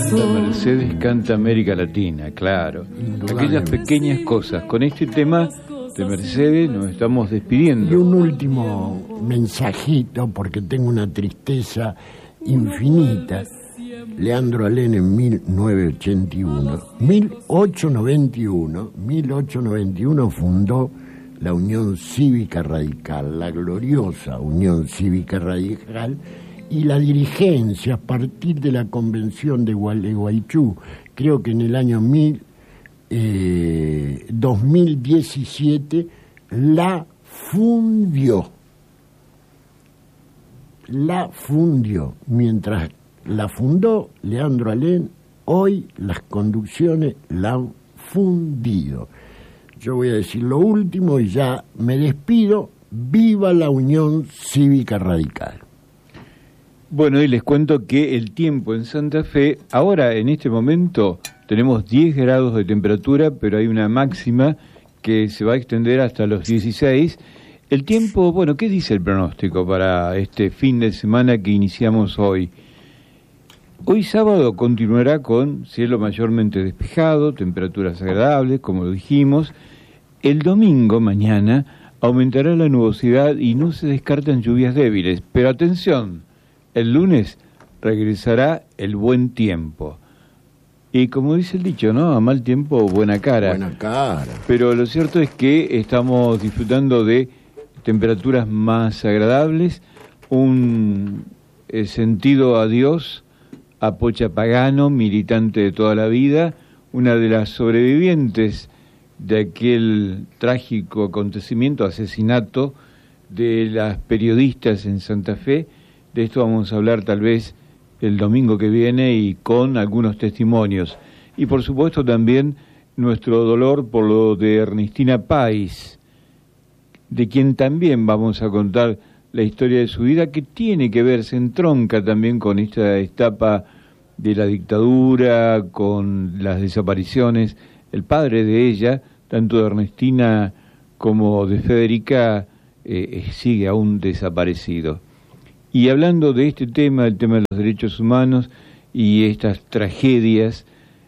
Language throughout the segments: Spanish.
Santa Mercedes canta América Latina, claro. Aquellas pequeñas cosas. Con este tema de Mercedes nos estamos despidiendo. Y un último mensajito, porque tengo una tristeza infinita. Leandro Alem en 1891 fundó la Unión Cívica Radical, la gloriosa Unión Cívica Radical, y la dirigencia a partir de la Convención de Gualeguaychú, creo que en el año 2017, la fundió. Mientras la fundó Leandro Alem, hoy las conducciones la han fundido. Yo voy a decir lo último y ya me despido. ¡Viva la Unión Cívica Radical! Bueno, y les cuento que el tiempo en Santa Fe, ahora en este momento tenemos 10 grados de temperatura, pero hay una máxima que se va a extender hasta los 16. El tiempo, bueno, ¿qué dice el pronóstico para este fin de semana que iniciamos hoy? Hoy sábado continuará con cielo mayormente despejado, temperaturas agradables, como lo dijimos. El domingo, mañana, aumentará la nubosidad y no se descartan lluvias débiles. Pero atención, el lunes regresará el buen tiempo. Y como dice el dicho, ¿no? A mal tiempo, buena cara. Buena cara. Pero lo cierto es que estamos disfrutando de temperaturas más agradables, un sentido a Dios, a Pocha Pagano, militante de toda la vida, una de las sobrevivientes de aquel trágico acontecimiento, asesinato de las periodistas en Santa Fe. De esto vamos a hablar tal vez el domingo que viene y con algunos testimonios. Y por supuesto también nuestro dolor por lo de Ernestina Páez, de quien también vamos a contar la historia de su vida, que tiene que ver, se entronca también con esta etapa de la dictadura, con las desapariciones. El padre de ella, tanto de Ernestina como de Federica, sigue aún desaparecido. Y hablando de este tema, el tema de los derechos humanos y estas tragedias,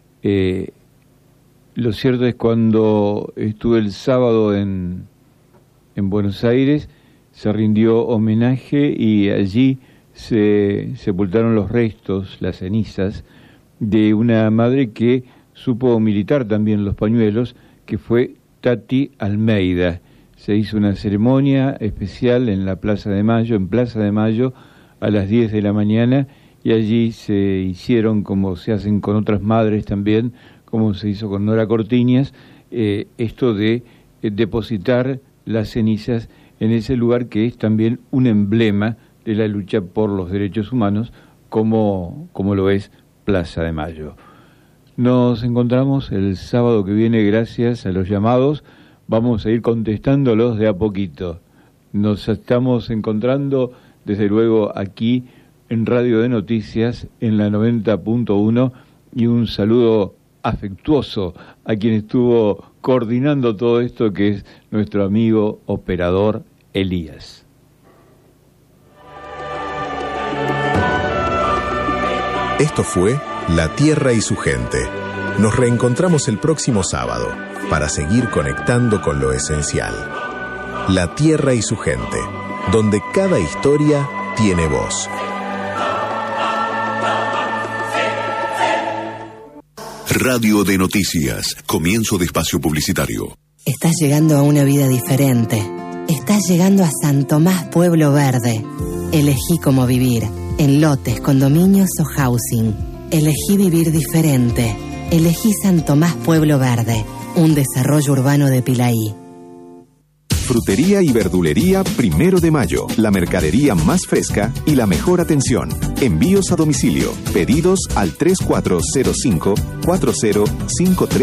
lo cierto es cuando estuve el sábado en Buenos Aires, se rindió homenaje y allí se sepultaron los restos, las cenizas, de una madre que supo militar también los pañuelos, que fue Tati Almeida. Se hizo una ceremonia especial en Plaza de Mayo, a las 10 de la mañana, y allí se hicieron, como se hacen con otras madres también, como se hizo con Nora Cortiñas, esto de depositar las cenizas en ese lugar que es también un emblema de la lucha por los derechos humanos, como lo es Plaza de Mayo. Nos encontramos el sábado que viene, gracias a los llamados. Vamos a ir contestándolos de a poquito. Nos estamos encontrando, desde luego, aquí en Radio de Noticias, en la 90.1, y un saludo afectuoso a quien estuvo coordinando todo esto, que es nuestro amigo operador Elías. Esto fue La Tierra y su gente. Nos reencontramos el próximo sábado para seguir conectando con lo esencial. La Tierra y su gente, donde cada historia tiene voz. Radio de Noticias, comienzo de espacio publicitario. Estás llegando a una vida diferente. Estás llegando a San Tomás Pueblo Verde. Elegí cómo vivir, en lotes, condominios o housing. Elegí vivir diferente. Elegí San Tomás Pueblo Verde, un desarrollo urbano de Pilaí. Frutería y verdulería 1 de Mayo. La mercadería más fresca y la mejor atención. Envíos a domicilio. Pedidos al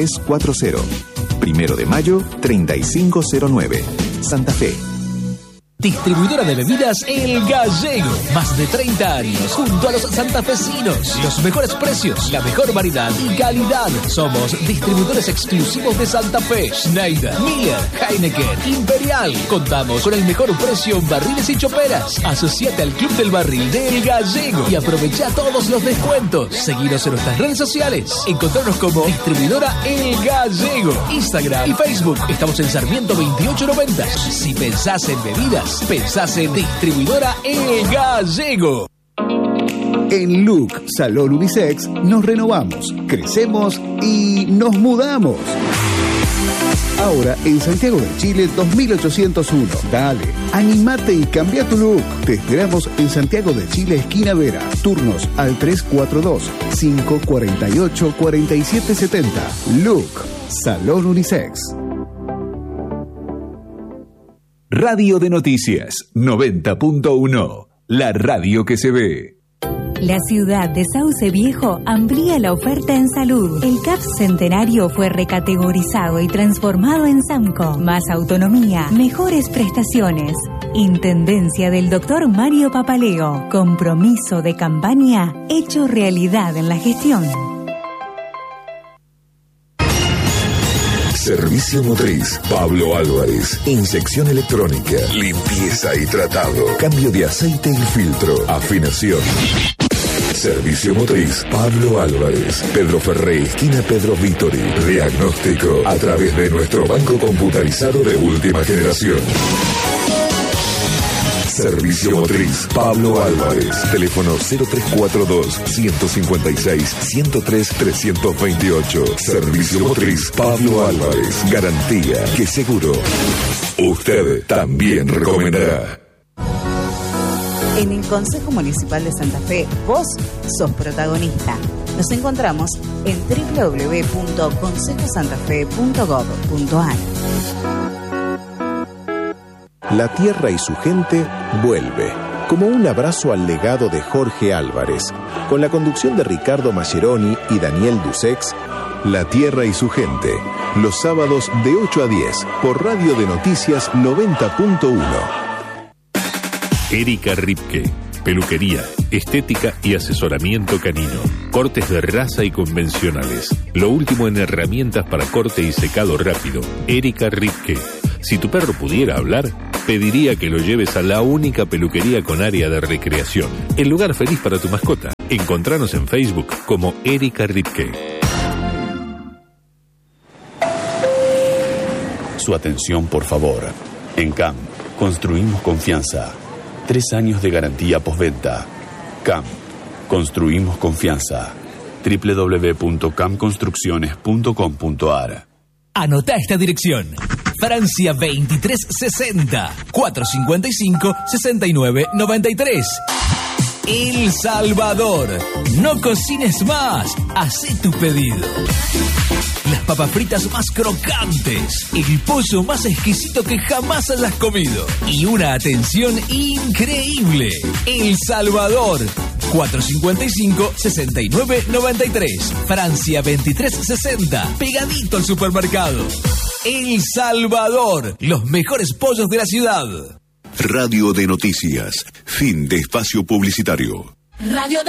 3405-405340. 1 de Mayo, 3509. Santa Fe. Distribuidora de bebidas El Gallego. Más de 30 años junto a los santafesinos. Los mejores precios, la mejor variedad y calidad. Somos distribuidores exclusivos de Santa Fe, Schneider, Miller, Heineken, Imperial. Contamos con el mejor precio en barriles y choperas. Asociate al Club del Barril de El Gallego y aprovecha todos los descuentos. Seguinos en nuestras redes sociales. Encontrarnos como Distribuidora El Gallego. Instagram y Facebook. Estamos en Sarmiento 2890. Si pensás en bebidas, pensás en Distribuidora El Gallego. En Look Salón Unisex nos renovamos, crecemos y nos mudamos. Ahora en Santiago del Chile 2801. Dale, animate y cambia tu look. Te esperamos en Santiago del Chile, esquina Vera. Turnos al 342-548-4770. Look Salón Unisex. Radio de Noticias 90.1, la radio que se ve. La ciudad de Sauce Viejo amplía la oferta en salud. El CAPS Centenario fue recategorizado y transformado en SAMCO. Más autonomía, mejores prestaciones. Intendencia del Dr. Mario Papaleo. Compromiso de campaña hecho realidad en la gestión. Servicio Motriz Pablo Álvarez. Inyección electrónica, limpieza y tratado, cambio de aceite y filtro, afinación. Servicio Motriz Pablo Álvarez. Pedro Ferré, esquina Pedro Vítori. Diagnóstico a través de nuestro banco computarizado de última generación. Servicio Motriz Pablo Álvarez. Teléfono 0342-156-103-328. Servicio Motriz Pablo Álvarez. Garantía que seguro usted también recomendará. En el Consejo Municipal de Santa Fe, vos sos protagonista. Nos encontramos en www.consejosantafe.gov.ar. La tierra y su gente vuelve, como un abrazo al legado de Jorge Álvarez, con la conducción de Ricardo Mascheroni y Daniel Dusex. La tierra y su gente, los sábados de 8 a 10, por Radio de Noticias 90.1. Erika Ripke, peluquería, estética y asesoramiento canino. Cortes de raza y convencionales. Lo último en herramientas para corte y secado rápido. Erika Ripke. Si tu perro pudiera hablar, pediría que lo lleves a la única peluquería con área de recreación. El lugar feliz para tu mascota. Encontranos en Facebook como Erika Ripke. Su atención, por favor. En CAM, construimos confianza. 3 años de garantía postventa. CAM, construimos confianza. www.camconstrucciones.com.ar. Anota esta dirección. Francia 2360 455 6993. El Salvador. No cocines más. Hacé tu pedido. Las papas fritas más crocantes, el pollo más exquisito que jamás hayas comido y una atención increíble. El Salvador, 455-6993, Francia 2360, pegadito al supermercado. El Salvador, los mejores pollos de la ciudad. Radio de Noticias, fin de espacio publicitario. Radio